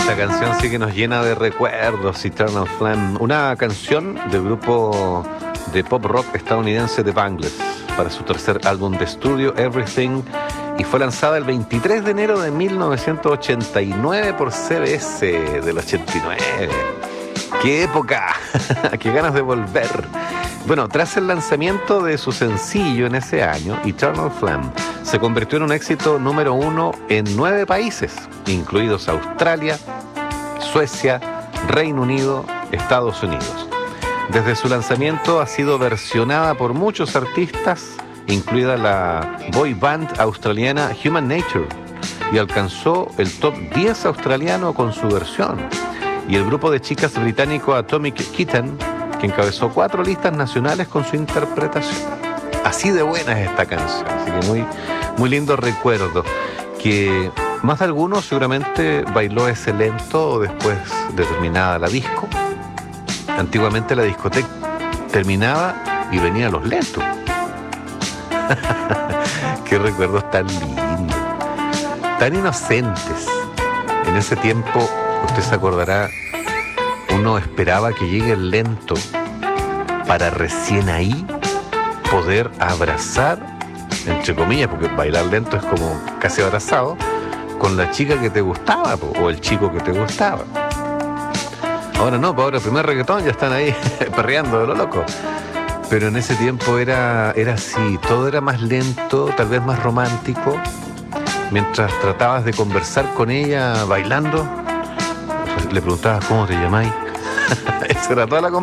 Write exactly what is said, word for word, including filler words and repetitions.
Esta canción sí que nos llena de recuerdos, Eternal Flame, una canción del grupo de pop rock estadounidense The Bangles para su tercer álbum de estudio, Everything, y fue lanzada el veintitrés de enero de mil novecientos ochenta y nueve por C B S del ochenta y nueve. ¡Qué época! ¡Qué ganas de volver! Bueno, tras el lanzamiento de su sencillo en ese año, Eternal Flame se convirtió en un éxito número uno en nueve países, incluidos Australia, Suecia, Reino Unido, Estados Unidos. Desde su lanzamiento ha sido versionada por muchos artistas, incluida la boy band australiana Human Nature, y alcanzó el top diez australiano con su versión. Y el grupo de chicas británico Atomic Kitten, que encabezó cuatro listas nacionales con su interpretación. Así de buena es esta canción, así que muy, muy lindo recuerdo, que más de alguno seguramente bailó ese lento después de terminada la disco. Antiguamente la discoteca terminaba y venían los lentos. Qué recuerdos tan lindos, tan inocentes. En ese tiempo, usted se acordará, uno esperaba que llegue el lento para recién ahí poder abrazar, entre comillas, porque bailar lento es como casi abrazado, con la chica que te gustaba, o el chico que te gustaba. Ahora no, ahora el primer reggaetón ya están ahí perreando de lo loco. Pero en ese tiempo era, era así, todo era más lento, tal vez más romántico. Mientras tratabas de conversar con ella bailando, le preguntabas cómo te llamáis. Esa era toda la conversación.